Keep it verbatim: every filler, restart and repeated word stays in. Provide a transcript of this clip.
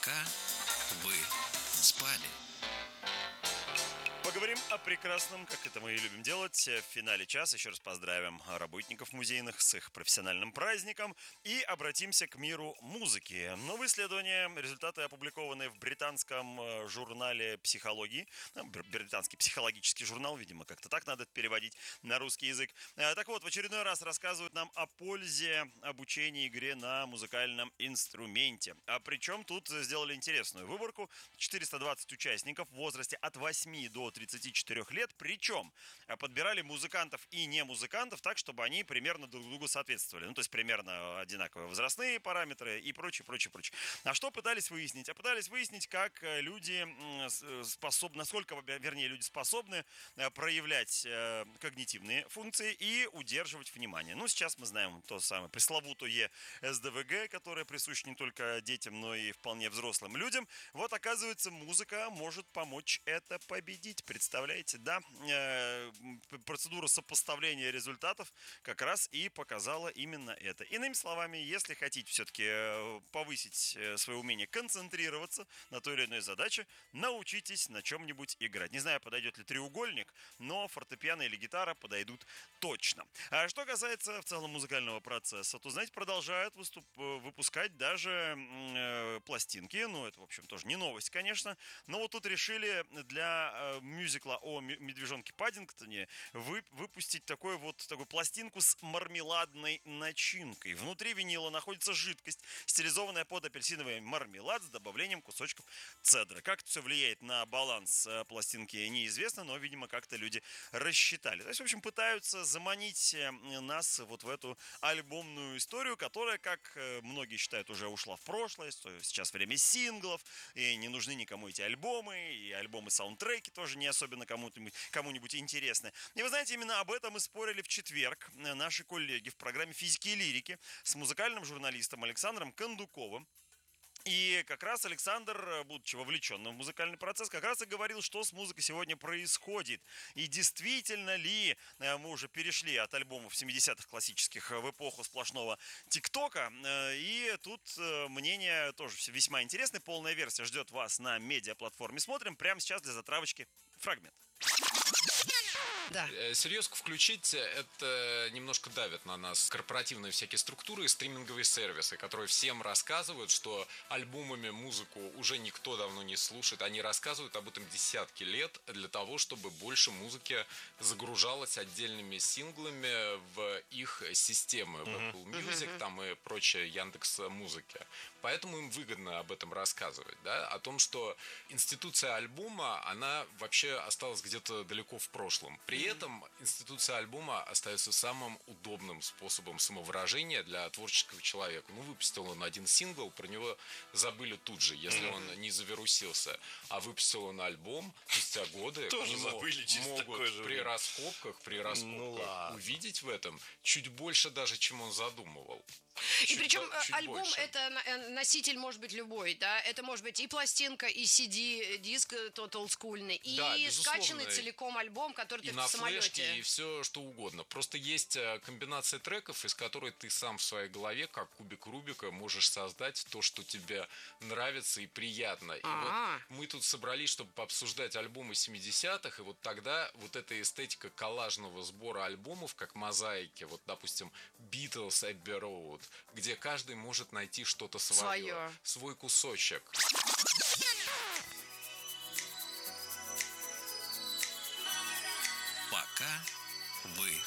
Пока вы спали. Поговорим о прекрасном, как это мы и любим делать, в финале часа. Еще раз поздравим работников музейных с их профессиональным праздником и обратимся к миру музыки. Новые исследования, результаты опубликованы в британском журнале психологии. Британский психологический журнал, видимо, как-то так надо это переводить на русский язык. Так вот, в очередной раз рассказывают нам о пользе обучения игре на музыкальном инструменте. А причем тут сделали интересную выборку. четыреста двадцать участников в возрасте от восьми до тридцати четырёх лет, причем подбирали музыкантов и не музыкантов так, чтобы они примерно друг другу соответствовали. Ну, то есть примерно одинаковые возрастные параметры и прочее, прочее, прочее. А что пытались выяснить? А пытались выяснить, как люди способны, насколько, вернее, люди способны проявлять когнитивные функции и удерживать внимание. Ну, сейчас мы знаем то самое пресловутое эс дэ вэ гэ, которое присуще не только детям, но и вполне взрослым людям. Вот, оказывается, музыка может помочь это победить. Представляете, да? Процедура сопоставления результатов как раз и показала именно это. Иными словами, если хотите все-таки повысить свое умение концентрироваться на той или иной задаче, научитесь на чем-нибудь играть. Не знаю, подойдет ли треугольник, но фортепиано или гитара подойдут точно. А что касается в целом музыкального процесса, то, знаете, продолжают выступ... выпускать даже э, пластинки. Ну, это, в общем, тоже не новость, конечно. Но вот тут решили для э, мюзикла о медвежонке Паддингтоне вы, выпустить такой вот, такую пластинку с мармеладной начинкой. Внутри винила находится жидкость, стилизованная под апельсиновый мармелад с добавлением кусочков цедра. Как это все влияет на баланс э, пластинки, неизвестно, но, видимо, как-то люди рассчитали. То есть, в общем, пытаются заманить нас вот в эту альбомную историю, которая, как многие считают, уже ушла в прошлое. Сейчас время синглов, и не нужны никому эти альбомы, и альбомы-саундтреки тоже не особенно кому-нибудь, кому-нибудь интересны. И вы знаете, именно об этом мы спорили в четверг наши коллеги в программе «Физики и лирики» с музыкальным журналистом Александром Кондуковым. И как раз Александр, будучи вовлеченным в музыкальный процесс, как раз и говорил, что с музыкой сегодня происходит. И действительно ли мы уже перешли от альбомов семидесятых классических в эпоху сплошного ТикТока. И тут мнение тоже весьма интересное. Полная версия ждет вас на медиаплатформе. Смотрим прямо сейчас для затравочки фрагмент. Да. Серьезку включить, это немножко давит на нас корпоративные всякие структуры и стриминговые сервисы, которые всем рассказывают, что альбомами музыку уже никто давно не слушает. Они рассказывают об этом десятки лет для того, чтобы больше музыки загружалось отдельными синглами в их системы, в Apple Music там и прочее Яндекс.Музыки. Поэтому им выгодно об этом рассказывать, да? О том, что институция альбома, она вообще осталась где-то далеко в прошлом. При этом институция альбома остается самым удобным способом самовыражения для творческого человека. Ну, выпустил он один сингл, про него забыли тут же, если он не завирусился. А выпустил он альбом, спустя годы тоже забыли, могут при раскопках, при раскопках увидеть в этом чуть больше даже, чем он задумывал. И чуть причем бо- чуть альбом больше. это носитель может быть любой, да, это может быть и пластинка, и си ди, диск тот олдскульный, и Да, скачанный безусловно. целиком альбом, который И ты на в самолете. флешке, и все что угодно. Просто есть комбинация треков, из которой ты сам в своей голове, как кубик Рубика, можешь создать то, что тебе нравится и приятно. И А-а. вот мы тут собрались, чтобы пообсуждать альбомы семидесятых, и вот тогда вот эта эстетика коллажного сбора альбомов, как мозаики, вот, допустим, Beatles, Abbey Road, где каждый может найти что-то свое, Свое. свой кусочек. Пока вы